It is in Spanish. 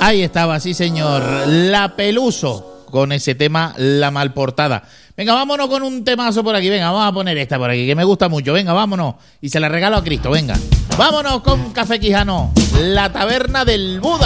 Ahí estaba, sí señor, La Peluso, con ese tema La Malportada. Venga, vámonos con un temazo por aquí, venga, vamos a poner esta por aquí, que me gusta mucho, venga, vámonos, y se la regalo a Cristo, venga. Vámonos con Café Quijano, La Taberna del Buda.